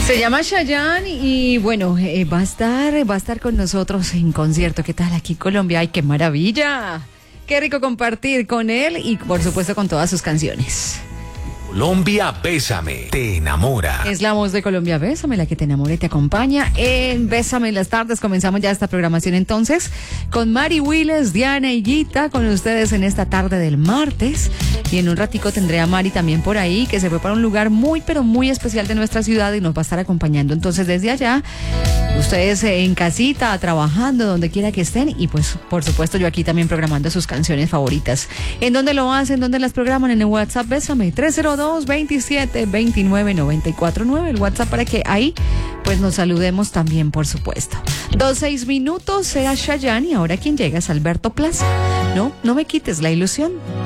Se llama Chayanne y bueno, va a estar con nosotros en concierto. ¿Qué tal aquí en Colombia? ¡Ay, qué maravilla! Qué rico compartir con él y por supuesto con todas sus canciones. Colombia Bésame, te enamora. Es la voz de Colombia Bésame, la que te enamora y te acompaña en Bésame en las tardes. Comenzamos ya esta programación entonces con Mari Willes, Diana y Gita con ustedes en esta tarde del martes. Y en un ratico tendré a Mari también por ahí, que se fue para un lugar muy, pero muy especial de nuestra ciudad y nos va a estar acompañando. Entonces desde allá, ustedes en casita, trabajando, donde quiera que estén. Y pues, por supuesto, yo aquí también programando sus canciones favoritas. ¿En dónde lo hacen? ¿Dónde las programan? En el WhatsApp Bésame, 302-27-29-949, el WhatsApp para que ahí pues nos saludemos también, por supuesto. 2-6 minutos, sea Chayanne y ahora quien llega es Alberto Plaza. No me quites la ilusión.